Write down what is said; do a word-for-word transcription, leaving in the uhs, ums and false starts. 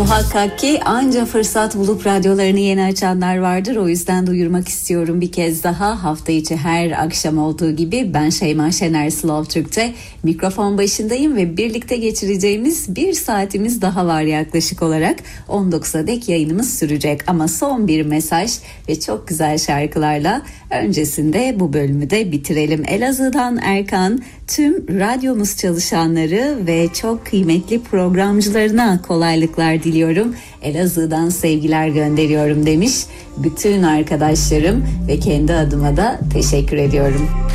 Muhakkak ki anca fırsat bulup radyolarını yeni açanlar vardır. O yüzden duyurmak istiyorum bir kez daha. Hafta içi her akşam olduğu gibi ben Şeyma Şener Slow Türk'te mikrofon başındayım ve birlikte geçireceğimiz bir saatimiz daha var yaklaşık olarak. on dokuza dek yayınımız sürecek ama son bir mesaj ve çok güzel şarkılarla öncesinde bu bölümü de bitirelim. Elazığ'dan Erkan tüm radyomuz çalışanları ve çok kıymetli programcılarına kolaylıklar diliyorum. Elazığ'dan sevgiler gönderiyorum demiş. Bütün arkadaşlarım ve kendi adıma da teşekkür ediyorum.